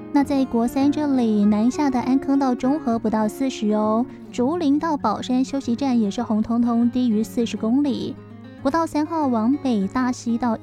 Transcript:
那在国三这里，南下的安坑到中和不到40哦，竹林到宝山休息站也是红彤彤低于40公里。国道3号往北大溪到